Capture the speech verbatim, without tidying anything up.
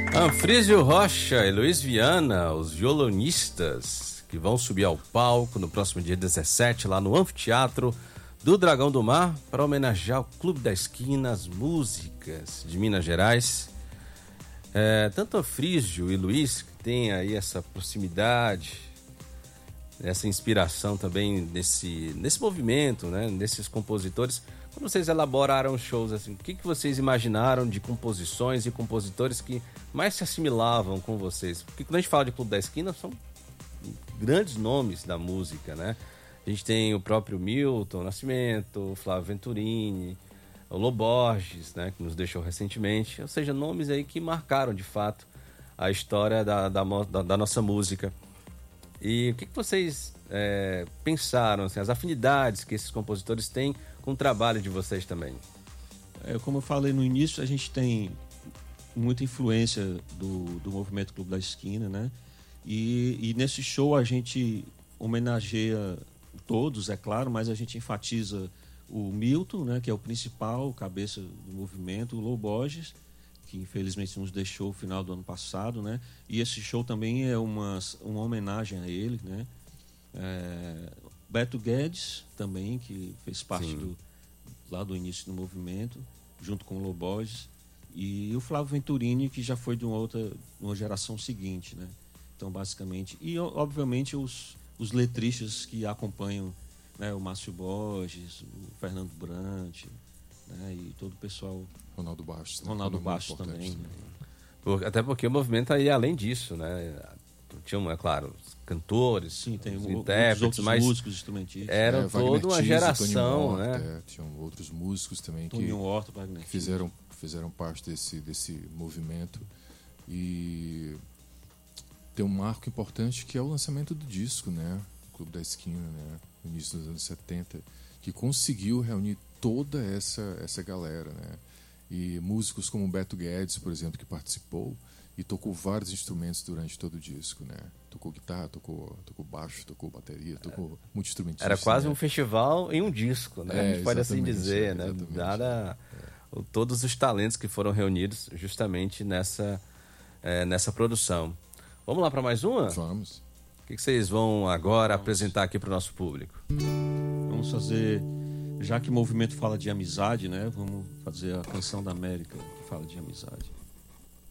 Anfrísio Rocha e Luiz Viana, os violonistas, que vão subir ao palco no próximo dia dezessete, lá no Anfiteatro do Dragão do Mar, para homenagear o Clube da Esquina, as músicas de Minas Gerais. É, tanto Anfrísio e Luiz, que tem aí essa proximidade, essa inspiração também nesse, nesse movimento, né, nesses compositores. Quando vocês elaboraram shows, assim, o que, que vocês imaginaram de composições e compositores que mais se assimilavam com vocês? Porque quando a gente fala de Clube da Esquina, são grandes nomes da música, né? A gente tem o próprio Milton Nascimento, o Flávio Venturini, o Lô Borges, né, que nos deixou recentemente. Ou seja, nomes aí que marcaram, de fato, a história da, da, da, da nossa música. E o que, que vocês é, pensaram, assim, as afinidades que esses compositores têm com o trabalho de vocês também? É, como eu falei no início, a gente tem muita influência do, do movimento Clube da Esquina, né? E, e nesse show a gente homenageia todos, é claro, mas a gente enfatiza o Milton, né, que é o principal cabeça do movimento, o Lô Borges, que infelizmente nos deixou no final do ano passado, né? E esse show também é uma, uma homenagem a ele, né? É, Beto Guedes também, que fez parte do, lá do início do movimento, junto com o Lô Borges, e o Flávio Venturini, que já foi de uma outra, uma geração seguinte, né? Então, basicamente, e obviamente os, os letristas que acompanham, né? O Márcio Borges, o Fernando Brant, né? E todo o pessoal. Ronaldo Bastos. Né? Ronaldo Bastos também. Né? Por, até porque o movimento aí, além disso, né? Tinha, é claro, os cantores, sim, tem os o, intérpretes, outros mas músicos, instrumentistas. Eram é, toda uma Tise, geração, Horta, né? É, tinham outros músicos também Tony que, Horta, Wagner que fizeram, fizeram parte desse, desse movimento. E tem um marco importante que é o lançamento do disco, né? O Clube da Esquina, né? No início dos anos setenta, que conseguiu reunir toda essa, essa galera, né? E músicos como Beto Guedes, por exemplo, que participou e tocou vários instrumentos durante todo o disco, né? Tocou guitarra, tocou, tocou baixo, tocou bateria, tocou muito instrumentista. Era quase né? um festival em um disco, né? É, a gente pode assim exatamente, dizer, é, né? exatamente. Dada é. todos os talentos que foram reunidos justamente nessa, é, nessa produção. Vamos lá para mais uma? Vamos. O que, que vocês vão agora Vamos. apresentar aqui para o nosso público? Vamos fazer, já que o movimento fala de amizade, né? Vamos fazer a Canção da América, que fala de amizade.